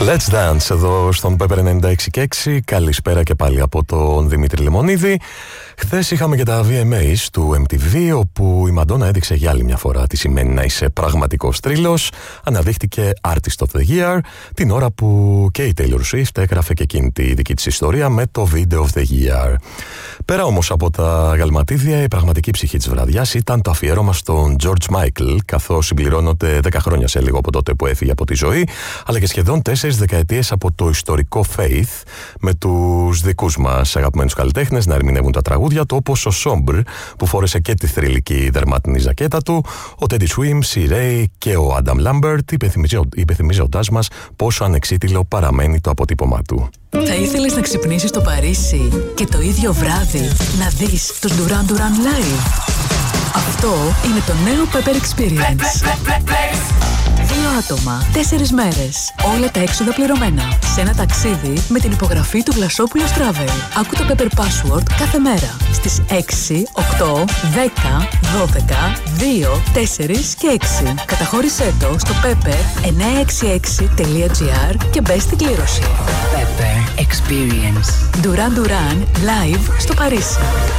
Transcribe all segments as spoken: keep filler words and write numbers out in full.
Let's Dance εδώ στον Pepper ενενήντα έξι και έξι. Καλησπέρα και πάλι από τον Δημήτρη Λεμονίδη. Χθες είχαμε και τα βι εμ έις του εμ τι βι, όπου η Μαντόνα έδειξε για άλλη μια φορά τι σημαίνει να είσαι πραγματικός θρύλος. Αναδείχτηκε Artist of the Year την ώρα που και η Taylor Swift έγραφε και εκείνη τη δική της ιστορία με το Video of the Year. Πέρα όμως από τα γαλματίδια, η πραγματική ψυχή της βραδιάς ήταν το αφιέρωμα στον George Michael, καθώς συμπληρώνονται δέκα χρόνια σε λίγο από τότε που έφυγε από τη ζωή, αλλά και σχεδόν τέσσερις δεκαετίες από το ιστορικό Faith, με τους δικούς μας αγαπημένους καλλιτέχνες να ερμηνεύουν τα τραγούδια του, όπως ο Sombre που φόρεσε και τη θρυλική δερμάτινη ζακέτα του, ο Teddy Swims, η Ray και ο Adam Lambert, υπενθυμίζοντάς μας πόσο ανεξίτηλο παραμένει το αποτύπωμά του. Θα ήθελες να ξυπνήσεις στο Παρίσι και το ίδιο βράδυ να δεις τους Duran Duran live? Αυτό είναι το νέο Pepper Experience. Δύο άτομα, τέσσερις μέρες, όλα τα έξοδα πληρωμένα. Σε ένα ταξίδι με την υπογραφή του Βλασόπουλος Travel. Άκου το Pepper Password κάθε μέρα στις έξι, οκτώ, δέκα, δώδεκα, δύο, τέσσερα και έξι. Καταχώρησέ το στο pepper εννιακόσια εξήντα έξι τελεία τζι άρ και μπες στην κλήρωση. Pepper Experience. Duran Duran live στο Παρίσι.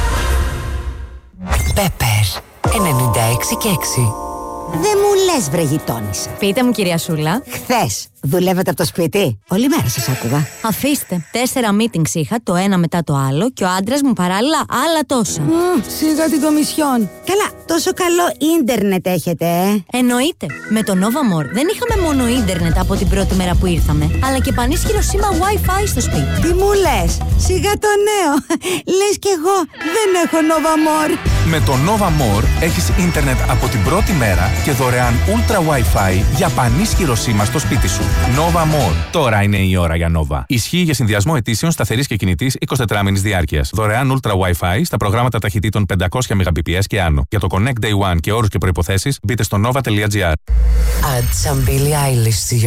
Pepper ενενήντα έξι και έξι. Δεν μου λες, βρε γειτόνισσα. Πείτε μου, κυρία Σούλα. Χθες δουλεύετε από το σπίτι? Όλη μέρα σας άκουγα. Αφήστε. Τέσσερα meetings είχα, το ένα μετά το άλλο, και ο άντρας μου παράλληλα άλλα τόσα. Mm, σιγά την κομισιόν. Καλά, τόσο καλό ίντερνετ έχετε, ε? Εννοείται. Με το Nova More δεν είχαμε μόνο ίντερνετ από την πρώτη μέρα που ήρθαμε, αλλά και πανίσχυρο σήμα Wi-Fi στο σπίτι. Τι μου λες? Σιγά το νέο. Λες κι εγώ δεν έχω Nova More. Με το Nova More έχεις ίντερνετ από την πρώτη μέρα και δωρεάν Ultra Wi-Fi για πανίσχυρο σήμα στο σπίτι σου. Nova More. Τώρα είναι η ώρα για Nova. Ισχύει για συνδυασμό αιτήσεων σταθερής και κινητής εικοσιτετράωρης διάρκειας. Δωρεάν Ultra Wi-Fi στα προγράμματα ταχυτήτων πεντακόσια μεγαμπιτ και άνω. Για το Connect Day One και όρους και προϋποθέσεις μπείτε στο nova τελεία τζι άρ. Add some Billie Eilish to your